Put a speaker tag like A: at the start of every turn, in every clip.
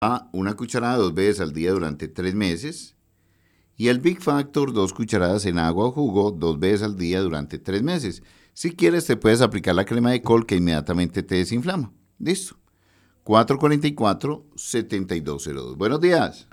A: una cucharada 2 veces al día durante 3 meses. Y el Big Factor, 2 cucharadas en agua o jugo 2 veces al día durante 3 meses. Si quieres, te puedes aplicar la crema de col que inmediatamente te desinflama. Listo. 444-7202. Buenos días.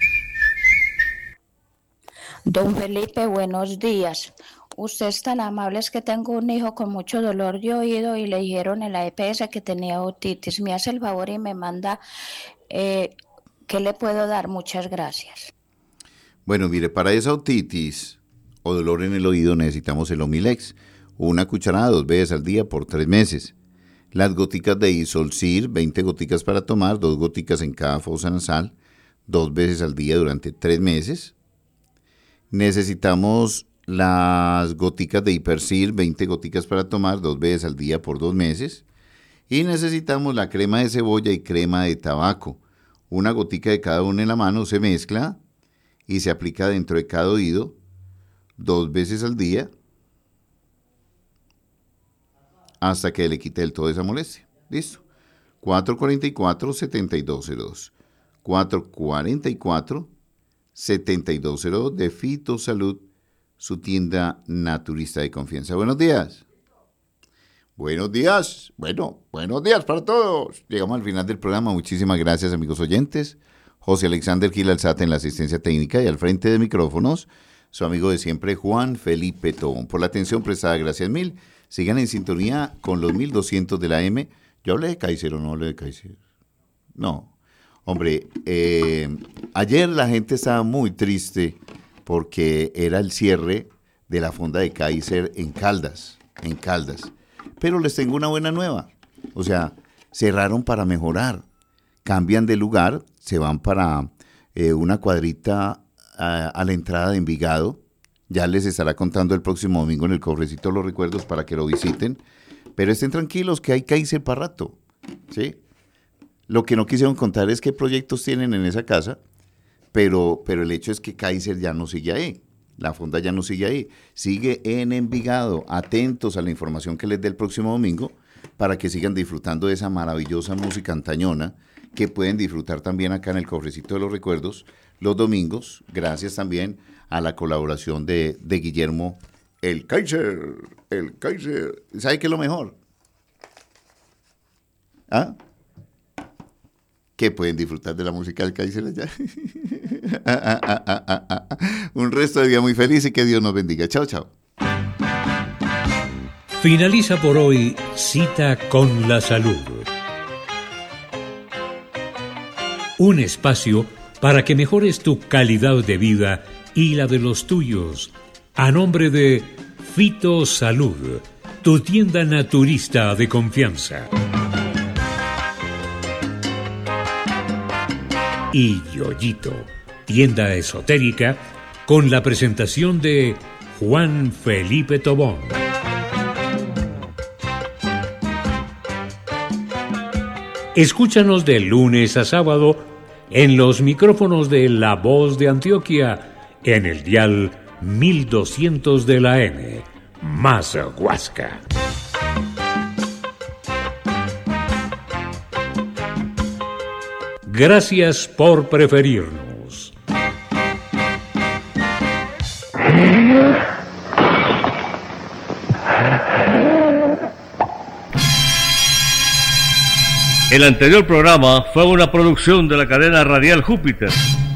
B: Don Felipe, buenos días. Usted es tan amable, es que tengo un hijo con mucho dolor de oído y le dijeron en la EPS que tenía otitis. Me hace el favor y me manda, ¿qué le puedo dar? Muchas gracias.
A: Bueno, mire, para esa otitis o dolor en el oído necesitamos el Omilex. Una cucharada 2 veces al día por 3 meses. Las goticas de Isolcir, 20 goticas para tomar, 2 goticas en cada fosa nasal, 2 veces al día durante 3 meses. Necesitamos las goticas de Hipercir, 20 goticas para tomar, 2 veces al día por 2 meses. Y necesitamos la crema de cebolla y crema de tabaco. Una gotica de cada una en la mano, se mezcla y se aplica dentro de cada oído 2 veces al día hasta que le quite del todo esa molestia. Listo. 444-7202. 444-7202 de Fitosalud, su tienda naturista de confianza. Buenos días. Buenos días. Bueno, buenos días para todos. Llegamos al final del programa. Muchísimas gracias, amigos oyentes. José Alexander Gil Alzate en la asistencia técnica y al frente de micrófonos, su amigo de siempre, Juan Felipe Tobón. Por la atención prestada, gracias mil. Sigan en sintonía con los 1200 de la M. ¿Yo hablé de Kaiser o no hablé de Kaiser? No. Hombre, ayer la gente estaba muy triste porque era el cierre de la fonda de Kaiser en Caldas. Pero les tengo una buena nueva. O sea, cerraron para mejorar. Cambian de lugar, se van para una cuadrita a la entrada de Envigado. Ya les estará contando el próximo domingo en el Cofrecito de los Recuerdos para que lo visiten. Pero estén tranquilos que hay Kaiser para rato, ¿sí? Lo que no quisieron contar es qué proyectos tienen en esa casa, pero el hecho es que Kaiser ya no sigue ahí. La fonda ya no sigue ahí. Sigue en Envigado. Atentos a la información que les dé el próximo domingo para que sigan disfrutando de esa maravillosa música antañona que pueden disfrutar también acá en el Cofrecito de los Recuerdos los domingos, gracias también a la colaboración de Guillermo, el Kaiser. ¿Sabe qué es lo mejor? ¿Ah? Que pueden disfrutar de la música del Kaiser allá. Un resto de día muy feliz y que Dios nos bendiga. Chao, chao.
C: Finaliza por hoy Cita con la Salud. Un espacio para que mejores tu calidad de vida y la de los tuyos. A nombre de Fitosalud, tu tienda naturista de confianza. Y Yoyito, tienda esotérica, con la presentación de Juan Felipe Tobón. Escúchanos de lunes a sábado en los micrófonos de La Voz de Antioquia, en el dial 1200 de la M, más Huasca. Gracias por preferirnos.
D: El anterior programa fue una producción de la cadena radial Júpiter.